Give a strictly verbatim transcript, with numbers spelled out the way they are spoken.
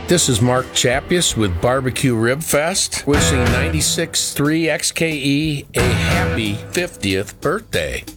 This is Mark Chappius with Barbecue Rib Fest, wishing ninety-six point three X K E a happy fiftieth birthday.